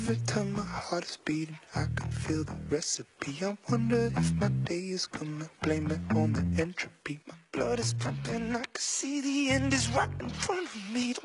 Every time my heart is beating, I can feel the recipe. I wonder if my day is gonna blame it on the entropy. My blood is pumping, I can see the end is right in front of me.